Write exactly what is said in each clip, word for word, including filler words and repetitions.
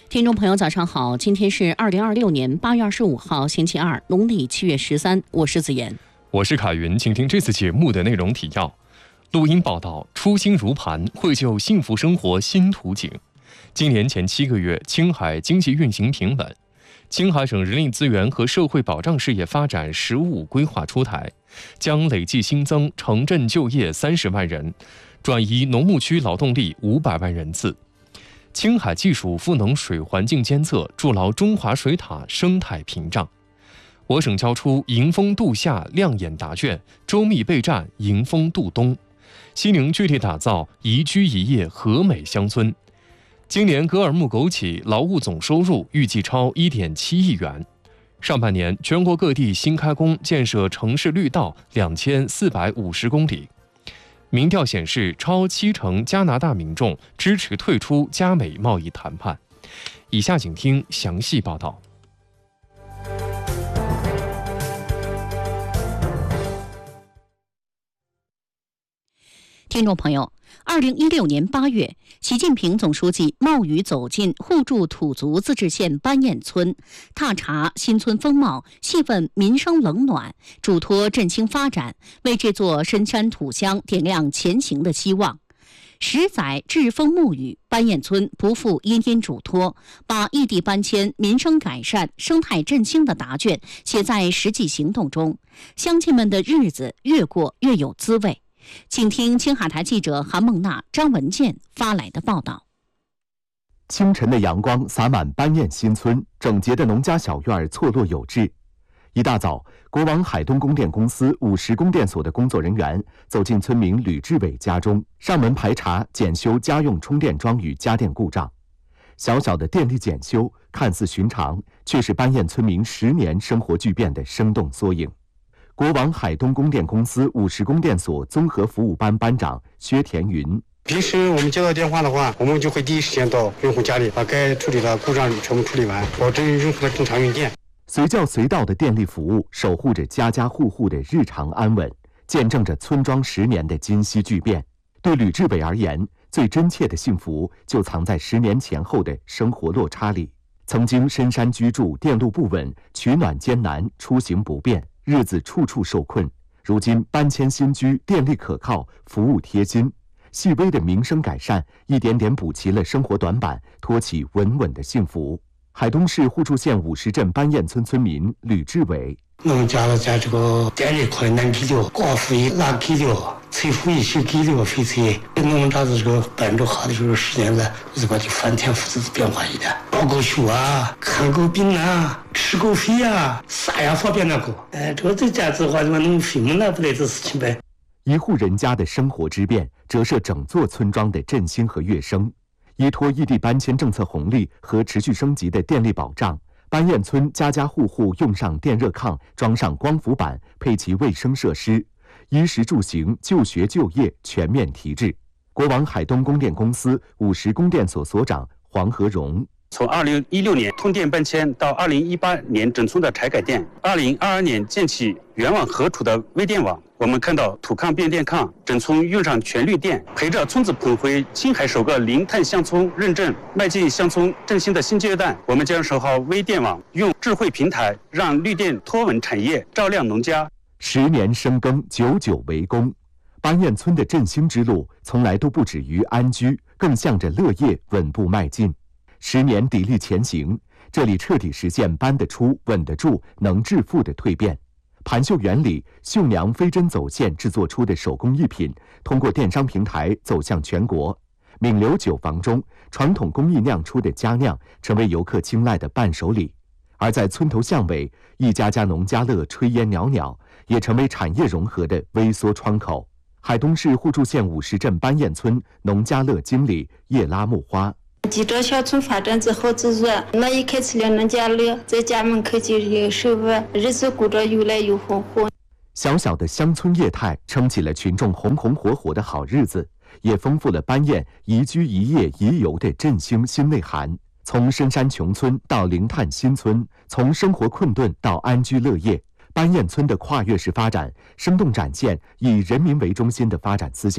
听众朋友，早上好！今天是二零二六年八月二十五号，星期二，农历七月十三。我是子言， 我是凯云，请听这次节目的内容提要。录音报道：初心如磐，绘就幸福生活新图景。今年前七个月，青海经济运行平稳。青海省人力资源和社会保障事业发展“十五”规划出台，将累计新增城镇就业三十万人，转移农牧区劳动力五百万人次。青海技术赋能水环境监测，筑牢中华水塔生态屏障。我省交出迎风度夏亮眼答卷，周密备战迎风度冬。西宁具体打造宜居宜业和美乡村。今年格尔木枸杞劳务总收入预计超 一点七亿元。上半年全国各地新开工建设城市绿道两千四百五十公里。民调显示，超七成加拿大民众支持退出加美贸易谈判。以下请听详细报道。 听众朋友，二零一六年八月，习近平总书记冒雨走进互助土族自治县班堰村，踏查新村风貌，细问民生冷暖，嘱托振兴发展，为这座深山土乡点亮前行的希望。十载栉风沐雨，班堰村不负殷殷嘱托，把异地搬迁、民生改善、生态振兴的答卷写在实际行动中，乡亲们的日子越过越有滋味。请听青海台记者韩梦娜、张文健发来的报道。 清晨的阳光洒满班堰新村，整洁的农家小院错落有致。一大早，国网海东供电公司五十供电所的工作人员走进村民吕志伟家中，上门排查检修家用充电桩与家电故障。小小的电力检修看似寻常，却是班堰村民十年生活巨变的生动缩影。国网海东供电公司五十供电所综合服务班班长薛田云： 平时我们接到电话的话，我们就会第一时间到用户家里，把该处理的故障全部处理完，保证用户的正常用电。 随叫随到的电力服务，守护着家家户户的日常安稳，见证着村庄十年的今昔巨变。对吕志伟而言，最真切的幸福就藏在十年前后的生活落差里。曾经深山居住，电路不稳，取暖艰难，出行不便，日子处处受困。如今搬迁新居，电力可靠，服务贴心，细微的民生改善一点点补齐了生活短板，托起稳稳的幸福。海东市互助县五十镇班堰村村民吕志伟： 我们家的在这个电力困难给了，光伏也拿给了，财富也是给了废材。我们这子这个搬着好的时候，十年了，日子翻天覆地的变化一点，报个学啊，看个病啊，吃个费啊，啥也方便那个。哎，这个这家子话，他妈农费么那不来这事情呗。 一户人家的生活之变，折射整座村庄的振兴和跃升。依托异地搬迁政策红利和持续升级的电力保障，班堰村家家户户用上电热炕，装上光伏板，配齐卫生设施，衣食住行、就学就业全面提质。国网海东供电公司五十供电所所长黄和荣： 从二零一六年通电搬迁到二零一八年整村的柴改电，二零二二年建起原网合储的微电网，我们看到土炕变电炕，整村用上全绿电，陪着村子捧回青海首个零碳乡村认证，迈进乡村振兴的新阶段。我们将守好微电网，用智慧平台让绿电托稳产业，照亮农家。 十年深耕，久久为功。班堰村的振兴之路从来都不止于安居，更向着乐业稳步迈进。十年砥砺前行，这里彻底实现搬得出、稳得住、能致富的蜕变。盘绣园里，绣娘飞针走线制作出的手工艺品，通过电商平台走向全国。闽流酒坊中，传统工艺酿出的佳酿成为游客青睐的伴手礼。而在村头巷尾，一家家农家乐炊烟袅袅，也成为产业融合的微缩窗口。海东市互助县五十镇班堰村农家乐经理叶拉木花： 记着小村发展之后自然，那一开始了农家乐，在家门口就有收入，日子过着越来越红火。 小小的乡村业态撑起了群众红红火火的好日子，也丰富了班堰宜居宜业宜游的振兴新内涵。从深山穷村到零碳新村，从生活困顿到安居乐业，班堰村的跨越式发展，生动展现以人民为中心的发展思想。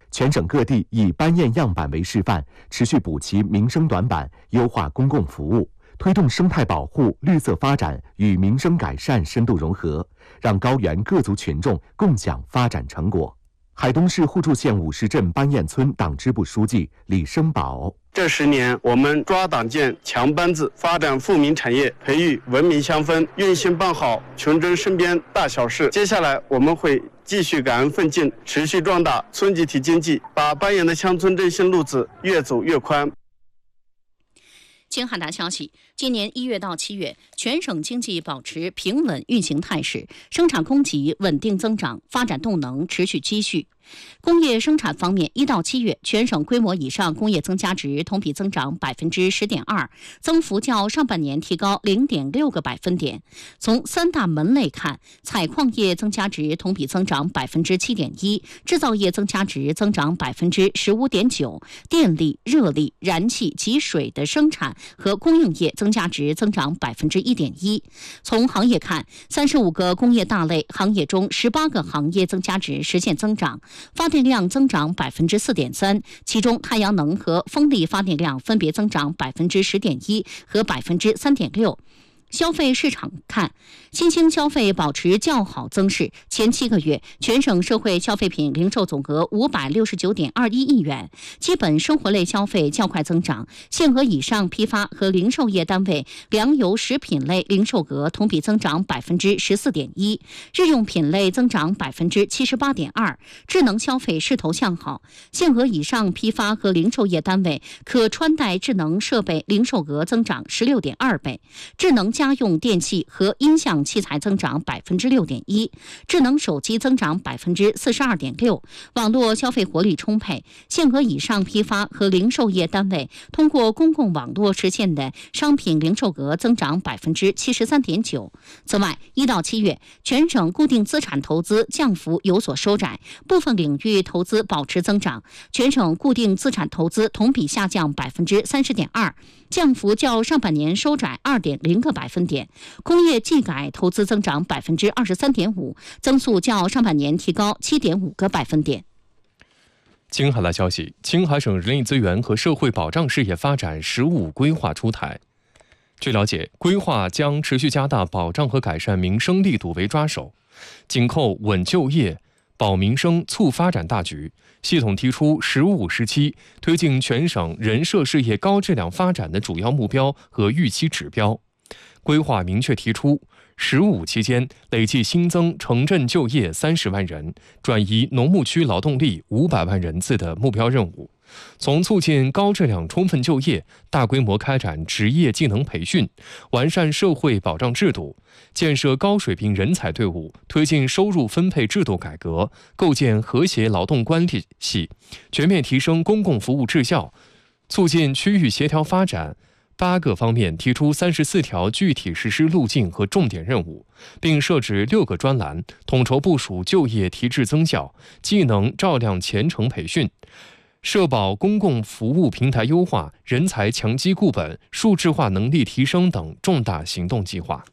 全省各地以班彦样板为示范，持续补齐民生短板，优化公共服务，推动生态保护、绿色发展与民生改善深度融合，让高原各族群众共享发展成果。海东市互助县五市镇班彦村党支部书记李生宝： 这十年，我们抓党建、强班子，发展富民产业，培育文明乡氛，用心办好群众身边大小事。接下来，我们会继续感恩奋进，持续壮大村集体经济，把班彦的乡村振兴路子越走越宽。 经汉达消息，今年一月到七月，全省经济保持平稳运行态势，生产供给稳定增长，发展动能持续积蓄。工业生产方面，一到七月，全省规模以上工业增加值同比增长百分之十点二，增幅较上半年提高零点六个百分点。从三大门类看，采矿业增加值同比增长百分之七点一，制造业增加值增长百分之十五点九，电力、热力、燃气及水的生产和供应业增加值增长百分之一点一。从行业看，三十五个工业大类行业中，十八个行业增加值实现增长。发电量增长百分之四点三，其中太阳能和风力发电量分别增长百分之十点一和百分之三点六。消费市场看，新兴消费保持较好增势。前七个月，全省社会消费品零售总额五百六十九点二一亿元，基本生活类消费较快增长。限额以上批发和零售业单位粮油食品类零售额同比增长百分之十四点一，日用品类增长百分之七十八点二。智能消费势头向好，限额以上批发和零售业单位可穿戴智能设备零售额增长十六点二倍，智能家用电器和音响器材增长百分之六点一，智能手机增长百分之四十二点六，网络消费活力充沛。限额以上批发和零售业单位通过公共网络实现的商品零售额增长百分之七十三点九。此外，一到七月，全省固定资产投资降幅有所收窄，部分领域投资保持增长。全省固定资产投资同比下降百分之三十点二，降幅较上半年收窄二点零个百分点。工业技改投资增长百分之二十三点五，增速较上半年提高七点五个百分点。 经海拉消息，青海省人力资源和社会保障事业发展“十五”规划出台。据了解，规划将持续加大保障和改善民生力度为抓手，紧扣稳就业、保民生、促发展大局，系统提出“十五”时期推进全省人社事业高质量发展的主要目标和预期指标。规划明确提出，“十五”期间累计新增城镇就业三十万人，转移农牧区劳动力五百万人次的目标任务。从促进高质量充分就业、大规模开展职业技能培训、完善社会保障制度、建设高水平人才队伍、推进收入分配制度改革、构建和谐劳动关系、全面提升公共服务质效、促进区域协调发展八个方面提出三十四条具体实施路径和重点任务，并设置六个专栏，统筹部署就业提质增效、技能照亮前程培训、社保公共服务平台优化、人才强基固本、数字化能力提升等重大行动计划。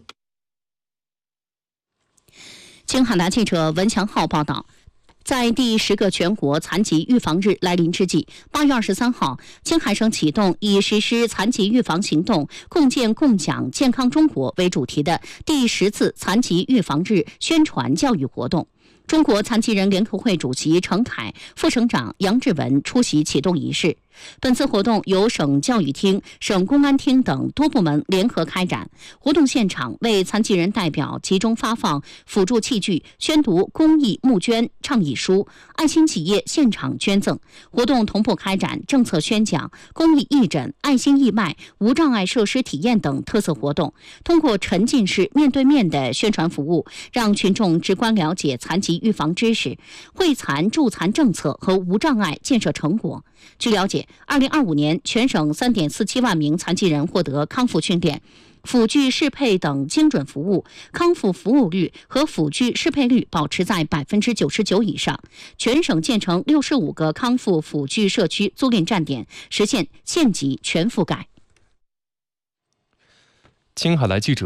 经汉达记者文强浩报道，在第十个全国残疾预防日来临之际，八月二十三号，青海省启动以实施残疾预防行动、共建共享健康中国为主题的第十次残疾预防日宣传教育活动。中国残疾人联合会主席程凯、副省长杨志文出席启动仪式。本次活动由省教育厅、省公安厅等多部门联合开展。活动现场为残疾人代表集中发放辅助器具，宣读公益募捐倡议书，爱心企业现场捐赠。活动同步开展政策宣讲、公益义诊、爱心义卖、无障碍设施体验等特色活动，通过沉浸式面对面的宣传服务，让群众直观了解残疾预防知识、惠残助残政策和无障碍建设成果。据了解，二零二五年全省 三点四七万名残疾人获得康复训练、辅具适配等精准服务，康复服务率和辅具适配率保持在百分之九十九以上。全省建成六十五个康复辅具社区租赁站点，实现县级全覆盖。 青海来记者